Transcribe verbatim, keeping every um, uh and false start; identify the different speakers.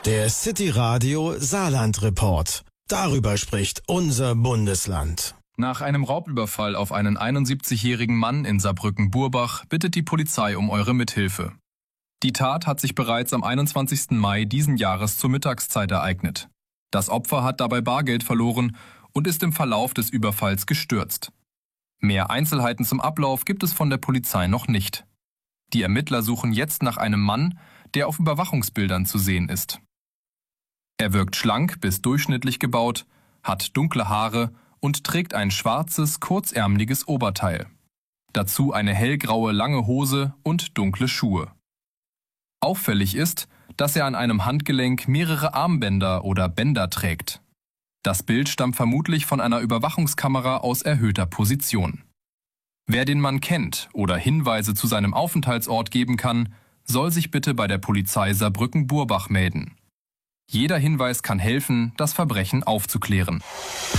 Speaker 1: Der City Radio Saarland Report. Darüber spricht unser Bundesland.
Speaker 2: Nach einem Raubüberfall auf einen einundsiebzigjährigen Mann in Saarbrücken-Burbach bittet die Polizei um eure Mithilfe. Die Tat hat sich bereits am einundzwanzigsten Mai diesen Jahres zur Mittagszeit ereignet. Das Opfer hat dabei Bargeld verloren und ist im Verlauf des Überfalls gestürzt. Mehr Einzelheiten zum Ablauf gibt es von der Polizei noch nicht. Die Ermittler suchen jetzt nach einem Mann, der auf Überwachungsbildern zu sehen ist. Er wirkt schlank bis durchschnittlich gebaut, hat dunkle Haare und trägt ein schwarzes, kurzärmeliges Oberteil. Dazu eine hellgraue lange Hose und dunkle Schuhe. Auffällig ist, dass er an einem Handgelenk mehrere Armbänder oder Bänder trägt. Das Bild stammt vermutlich von einer Überwachungskamera aus erhöhter Position. Wer den Mann kennt oder Hinweise zu seinem Aufenthaltsort geben kann, soll sich bitte bei der Polizei Saarbrücken-Burbach melden. Jeder Hinweis kann helfen, das Verbrechen aufzuklären.